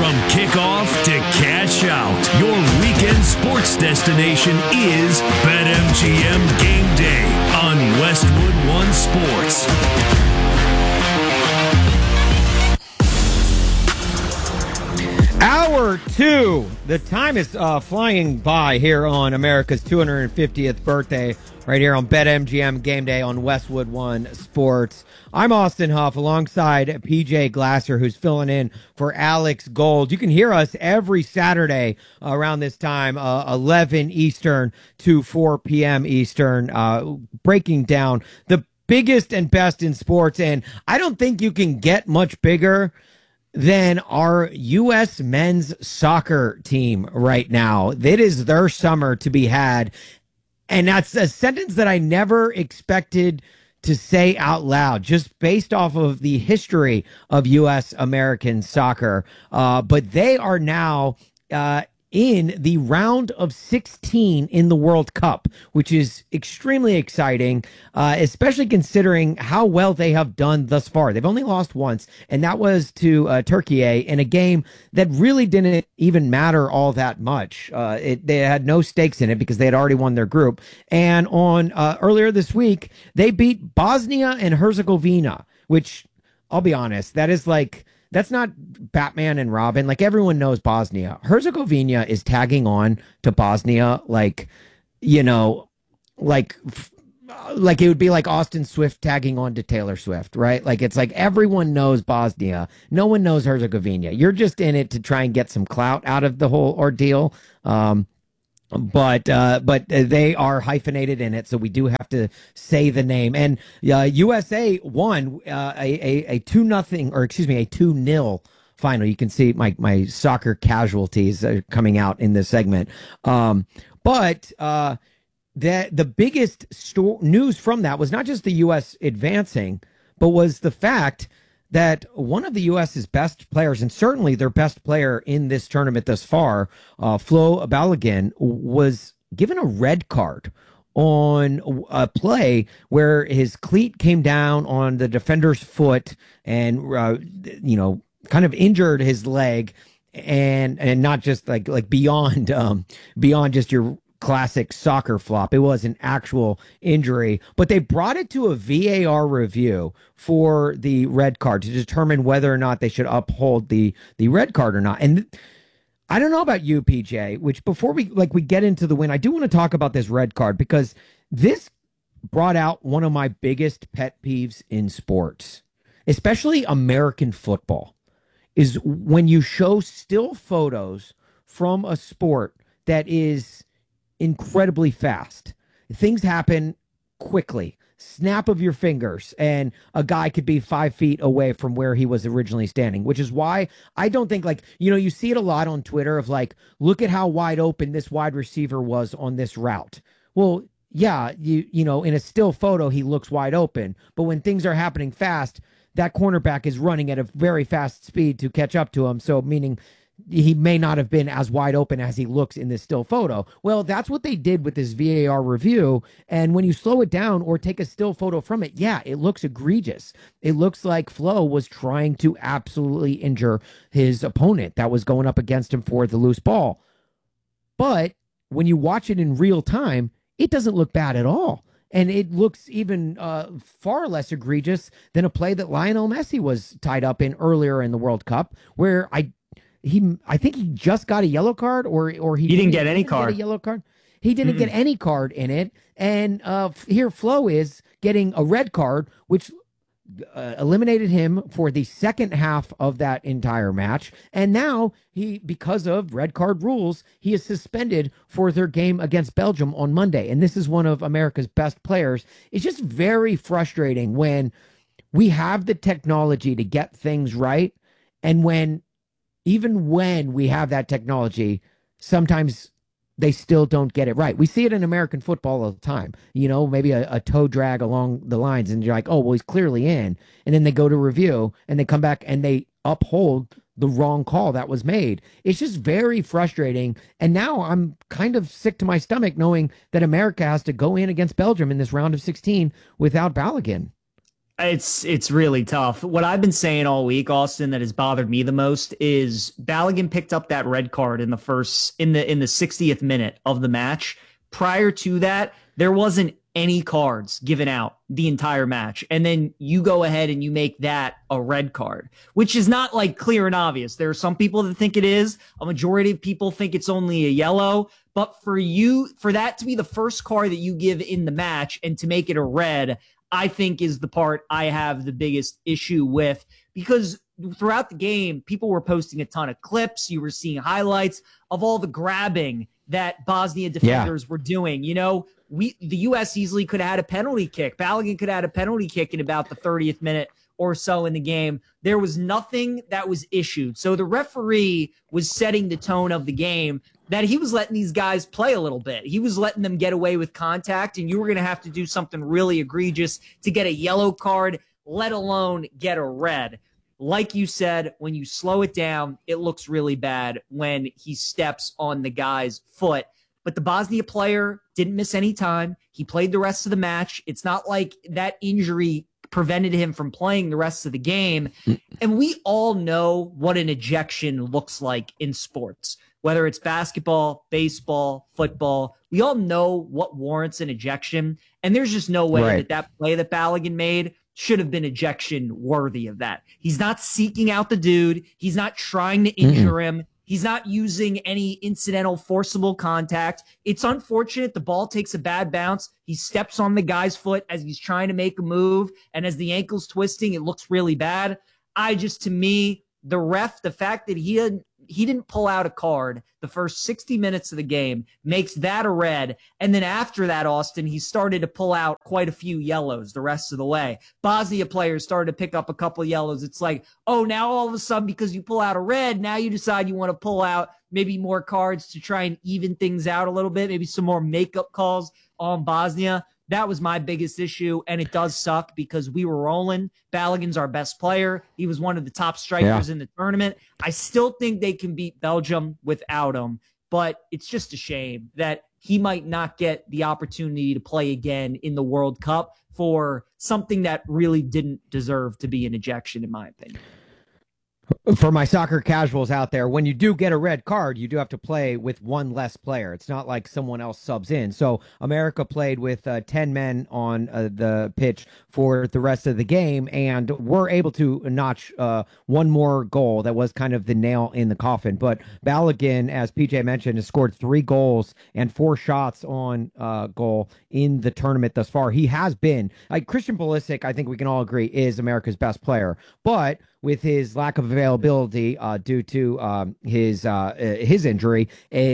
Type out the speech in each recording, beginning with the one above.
From kickoff to cash out, your weekend sports destination is BetMGM Game Day on Westwood One Sports. Hour 2. The time is flying by here on America's 250th birthday, right here on BetMGM Game Day on Westwood One Sports. I'm Austin Huff alongside PJ Glasser, who's filling in for Alex Gold. You can hear us every Saturday around this time, 11 Eastern to 4 p.m. Eastern, breaking down the biggest and best in sports. And I don't think you can get much bigger than our U.S. men's soccer team right now. It is their summer to be had. And that's a sentence that I never expected to say out loud, just based off of the history of U.S. American soccer. But they are now in the round of 16 in the World Cup, which is extremely exciting, especially considering how well they have done thus far. They've only lost once, and that was to Turkey in a game that really didn't even matter all that much. They had no stakes in it because they had already won their group. And on earlier this week, they beat Bosnia and Herzegovina, which, I'll be honest, that's not Batman and Robin. Like, everyone knows Bosnia. Herzegovina is tagging on to Bosnia like it would be like Austin Swift tagging on to Taylor Swift, right? Like, it's like everyone knows Bosnia. No one knows Herzegovina. You're just in it to try and get some clout out of the whole ordeal. But they are hyphenated in it, so we do have to say the name. And USA won a 2-0 final. You can see my soccer casualties are coming out in this segment. But the biggest news from that was not just the U.S. advancing, but was the fact that one of the U.S.'s best players, and certainly their best player in this tournament thus far, Flo Balogun, was given a red card on a play where his cleat came down on the defender's foot and, kind of injured his leg, and not just like beyond just your classic soccer flop. It was an actual injury, but they brought it to a VAR review for the red card to determine whether or not they should uphold the red card or not. And I don't know about you, PJ, which before we get into the win, I do want to talk about this red card because this brought out one of my biggest pet peeves in sports, especially American football, is when you show still photos from a sport that is incredibly fast. Things happen quickly, snap of your fingers, and a guy could be 5 feet away from where he was originally standing, which is why I don't think, you see it a lot on Twitter of look at how wide open this wide receiver was on this route. Well, yeah, in a still photo, he looks wide open, but when things are happening fast, that cornerback is running at a very fast speed to catch up to him. So meaning he may not have been as wide open as he looks in this still photo. Well, that's what they did with this VAR review. And when you slow it down or take a still photo from it, yeah, it looks egregious. It looks like Flo was trying to absolutely injure his opponent that was going up against him for the loose ball. But when you watch it in real time, it doesn't look bad at all. And it looks even far less egregious than a play that Lionel Messi was tied up in earlier in the World Cup, where I think he just got a yellow card, or he didn't get any card. Get a yellow card. He didn't get any card in it, and here Flo is getting a red card, which eliminated him for the second half of that entire match. And now because of red card rules, he is suspended for their game against Belgium on Monday. And this is one of America's best players. It's just very frustrating when we have the technology to get things right, and even when we have that technology, sometimes they still don't get it right. We see it in American football all the time. Maybe a toe drag along the lines, and you're like, oh, well, he's clearly in. And then they go to review, and they come back, and they uphold the wrong call that was made. It's just very frustrating. And now I'm kind of sick to my stomach knowing that America has to go in against Belgium in this round of 16 without Balogun. It's really tough. What I've been saying all week, Austin, that has bothered me the most is Balogun picked up that red card in the 60th minute of the match. Prior to that, there wasn't any cards given out the entire match. And then you go ahead and you make that a red card, which is not like clear and obvious. There are some people that think it is. A majority of people think it's only a yellow. But for that to be the first card that you give in the match and to make it a red, I think is the part I have the biggest issue with, because throughout the game, people were posting a ton of clips. You were seeing highlights of all the grabbing that Bosnia defenders were doing. You know, the U.S. easily could have had a penalty kick. Balogun could have had a penalty kick in about the 30th minute or so in the game. There was nothing that was issued. So the referee was setting the tone of the game that he was letting these guys play a little bit. He was letting them get away with contact, and you were going to have to do something really egregious to get a yellow card, let alone get a red. Like you said, when you slow it down, it looks really bad when he steps on the guy's foot. But the Bosnia player didn't miss any time. He played the rest of the match. It's not like that injury prevented him from playing the rest of the game. And we all know what an ejection looks like in sports, whether it's basketball, baseball, football. We all know what warrants an ejection. And there's just no way that play that Balogun made should have been ejection worthy of that. He's not seeking out the dude. He's not trying to injure him. He's not using any incidental forcible contact. It's unfortunate. The ball takes a bad bounce. He steps on the guy's foot as he's trying to make a move. And as the ankle's twisting, it looks really bad. To me, the ref, the fact that he didn't pull out a card the first 60 minutes of the game makes that a red. And then after that, Austin, he started to pull out quite a few yellows the rest of the way. Bosnia players started to pick up a couple of yellows. It's like, oh, now all of a sudden, because you pull out a red, now you decide you want to pull out maybe more cards to try and even things out a little bit, maybe some more makeup calls on Bosnia. That was my biggest issue, and it does suck because we were rolling. Balogun's our best player. He was one of the top strikers in the tournament. I still think they can beat Belgium without him, but it's just a shame that he might not get the opportunity to play again in the World Cup for something that really didn't deserve to be an ejection, in my opinion. For my soccer casuals out there, when you do get a red card, you do have to play with one less player. It's not like someone else subs in. So America played with 10 men on the pitch for the rest of the game, and were able to notch one more goal. That was kind of the nail in the coffin. But Balogun, as PJ mentioned, has scored 3 goals and 4 shots on goal in the tournament thus far. He has been, like Christian Pulisic, I think we can all agree, is America's best player. But with his lack of availability due to his injury,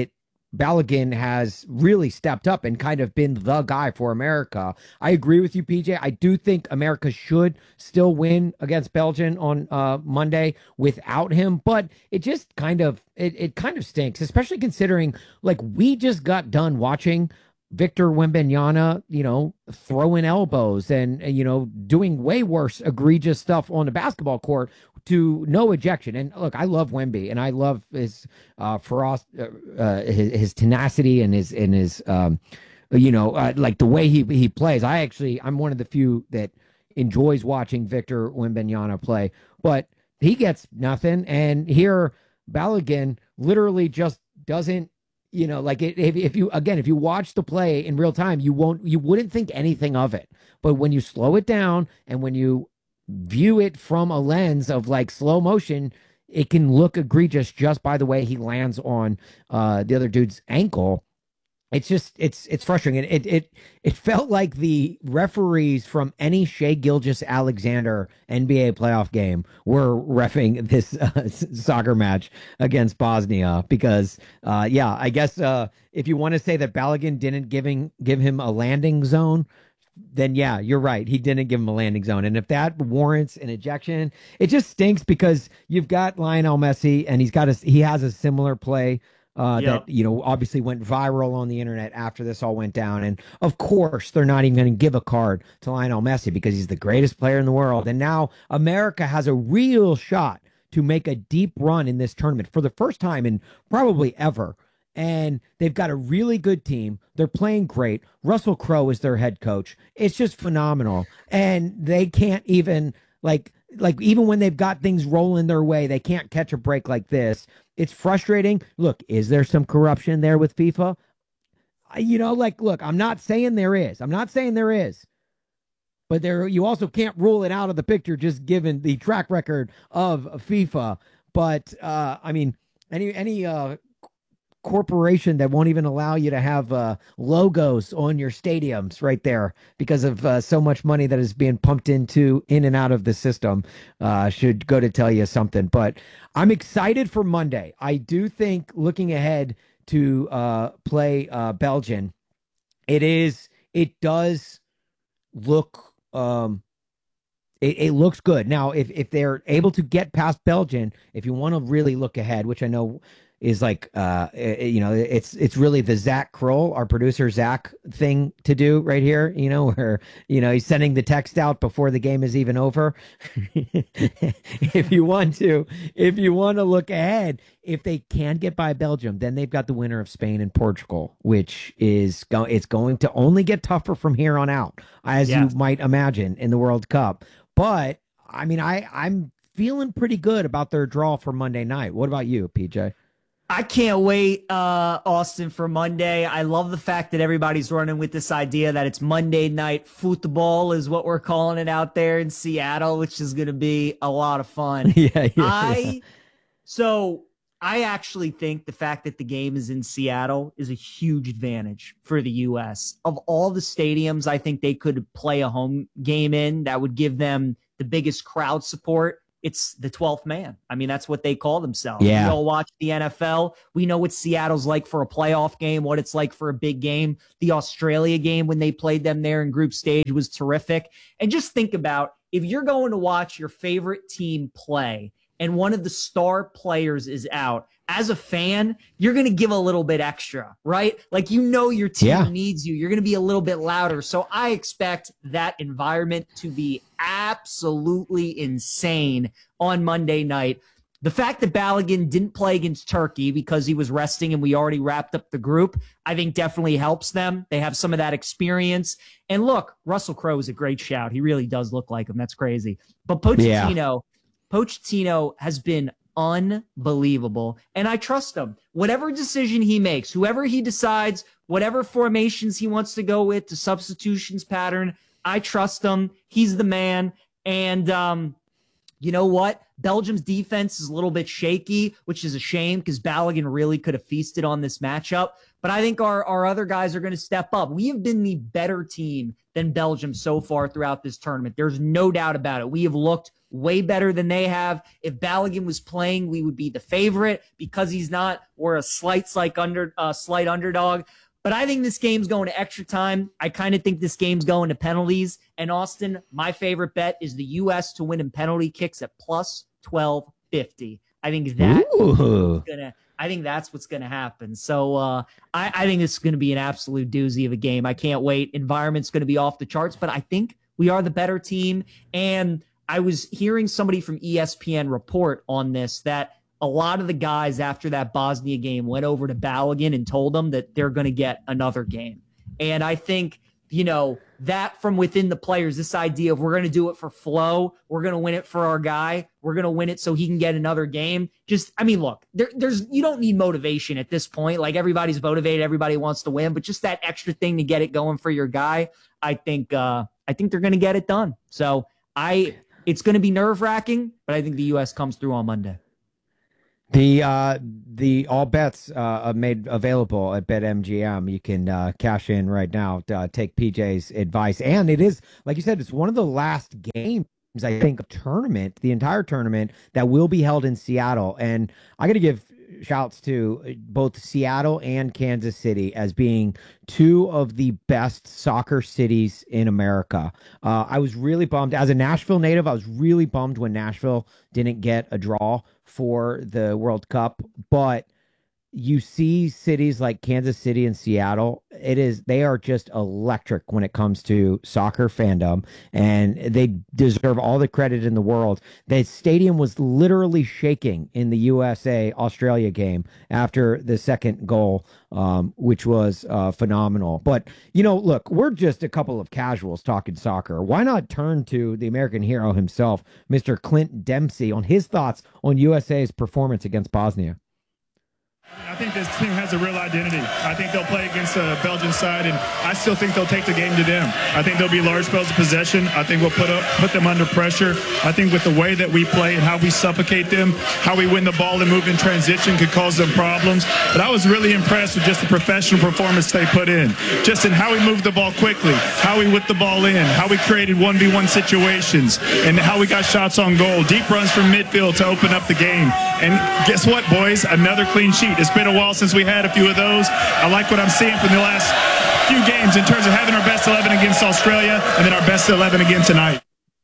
Balogun has really stepped up and kind of been the guy for America. I agree with you, PJ. I do think America should still win against Belgium on Monday without him, but it just kind of stinks, especially considering like we just got done watching Victor Wembanyama, throwing elbows and doing way worse egregious stuff on the basketball court to no ejection. And look, I love Wemby, and I love his his tenacity and his like the way he plays. I'm one of the few that enjoys watching Victor Wembanyama play, but he gets nothing. And here Balogun literally just doesn't. If you watch the play in real time, you wouldn't think anything of it. But when you slow it down and when you view it from a lens of like slow motion, it can look egregious just by the way he lands on the other dude's ankle. It's just it's frustrating. It felt like the referees from any Shai Gilgeous-Alexander NBA playoff game were reffing this soccer match against Bosnia because I guess if you want to say that Balogun didn't give him a landing zone, then yeah, you're right. He didn't give him a landing zone. And if that warrants an ejection, it just stinks because you've got Lionel Messi and he has a similar play that obviously went viral on the internet after this all went down. And of course, they're not even going to give a card to Lionel Messi because he's the greatest player in the world. And now America has a real shot to make a deep run in this tournament for the first time in probably ever. and they've got a really good team. They're playing great. Russell Crowe is their head coach. It's just phenomenal. And they can't even like even when they've got things rolling their way, they can't catch a break like this. It's frustrating. Look, is there some corruption there with FIFA? Look, I'm not saying there is. I'm not saying there is. But you also can't rule it out of the picture just given the track record of FIFA. But I mean, any corporation that won't even allow you to have logos on your stadiums right there because of so much money that is being pumped in and out of the system should go to tell you something. But I'm excited for Monday. I do think looking ahead to play Belgium, it does look it looks good. Now, if they're able to get past Belgium, if you want to really look ahead, which I know is like it's really the Zach Kroll, our producer Zach thing to do right here, where he's sending the text out before the game is even over. If you want to look ahead, if they can get by Belgium, then they've got the winner of Spain and Portugal, which is it's going to only get tougher from here on out, as you might imagine in the World Cup. But I mean, I'm feeling pretty good about their draw for Monday night. What about you, PJ? I can't wait, Austin, for Monday. I love the fact that everybody's running with this idea that it's Monday night football is what we're calling it out there in Seattle, which is going to be a lot of fun. So I actually think the fact that the game is in Seattle is a huge advantage for the U.S. Of all the stadiums I think they could play a home game in that would give them the biggest crowd support, it's the 12th man. I mean, that's what they call themselves. Yeah. We all watch the NFL. We know what Seattle's like for a playoff game, what it's like for a big game. The Australia game when they played them there in group stage was terrific. And just think about if you're going to watch your favorite team play and one of the star players is out, as a fan, you're going to give a little bit extra, right? Like, your team needs you. You're going to be a little bit louder. So I expect that environment to be absolutely insane on Monday night. The fact that Balogun didn't play against Turkey because he was resting and we already wrapped up the group, I think definitely helps them. They have some of that experience. And look, Russell Crowe is a great shout. He really does look like him. That's crazy. But Pochettino has been unbelievable, and I trust him. Whatever decision he makes, whoever he decides, whatever formations he wants to go with, the substitutions pattern, I trust him. He's the man. And you know what? Belgium's defense is a little bit shaky, which is a shame because Balogun really could have feasted on this matchup. But I think our other guys are going to step up. We have been the better team than Belgium so far throughout this tournament. There's no doubt about it. We have looked way better than they have. If Balogun was playing, we would be the favorite. Because he's not, we're a slight underdog. But I think this game's going to extra time. I kind of think this game's going to penalties. And Austin, my favorite bet is the U.S. to win in penalty kicks at plus 1250. I think that's what's gonna happen. So I think it's gonna be an absolute doozy of a game. I can't wait. Environment's gonna be off the charts, but I think we are the better team. And I was hearing somebody from ESPN report on this that a lot of the guys after that Bosnia game went over to Balogun and told them that they're going to get another game. And I think, that from within the players, this idea of we're going to do it for flow, we're going to win it for our guy, we're going to win it so he can get another game. Look, you don't need motivation at this point. Like, everybody's motivated, everybody wants to win, but just that extra thing to get it going for your guy, I think they're going to get it done. So it's going to be nerve-wracking, but I think the U.S. comes through on Monday. The all bets are made available at BetMGM. You can cash in right now, take PJ's advice. And it is, like you said, it's one of the last games, I think, the entire tournament that will be held in Seattle. And I got to give shouts to both Seattle and Kansas City as being two of the best soccer cities in America. I was really bummed. As a Nashville native, I was really bummed when Nashville didn't get a draw for the World Cup. But, you see cities like Kansas City and Seattle, they are just electric when it comes to soccer fandom, and they deserve all the credit in the world. The stadium was literally shaking in the USA Australia game after the second goal, which was phenomenal. But look, we're just a couple of casuals talking soccer. Why not turn to the American hero himself, Mr. Clint Dempsey, on his thoughts on USA's performance against Bosnia? I think this team has a real identity. I think they'll play against the Belgian side, and I still think they'll take the game to them. I think there'll be large spells of possession. I think we'll put them under pressure. I think with the way that we play and how we suffocate them, how we win the ball and move in transition could cause them problems. But I was really impressed with just the professional performance they put in, just in how we moved the ball quickly, how we whipped the ball in, how we created 1v1 situations, and how we got shots on goal, deep runs from midfield to open up the game. And guess what, boys? Another clean sheet. It's been a while since we had a few of those. I like what I'm seeing from the last few games in terms of having our best 11 against Australia and then our best 11 again tonight.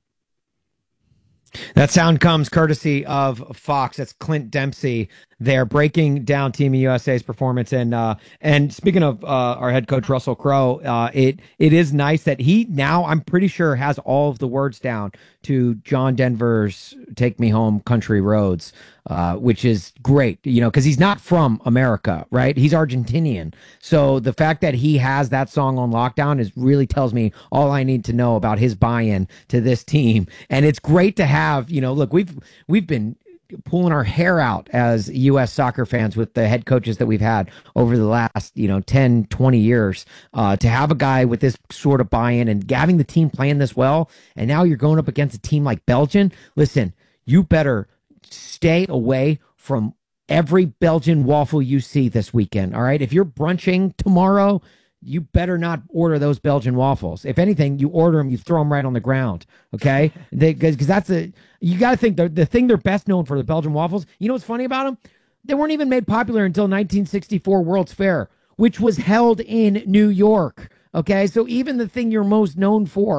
That sound comes courtesy of Fox. That's Clint Dempsey there breaking down Team USA's performance. And speaking of our head coach, Russell Crowe, it is nice that he now, I'm pretty sure, has all of the words down to John Denver's Take Me Home Country Roads, which is great, because he's not from America, right? He's Argentinian. So the fact that he has that song on lockdown really tells me all I need to know about his buy-in to this team. And it's great to have, look, we've been pulling our hair out as U.S. soccer fans with the head coaches that we've had over the last, 10, 20 years, to have a guy with this sort of buy-in and having the team playing this well. And now you're going up against a team like Belgium. Listen, you better stay away from every Belgian waffle you see this weekend. All right. If you're brunching tomorrow, you better not order those Belgian waffles. If anything, you order them, you throw them right on the ground. Okay. Because you got to think the thing they're best known for, the Belgian waffles. You know what's funny about them? They weren't even made popular until 1964 World's Fair, which was held in New York. Okay. So even the thing you're most known for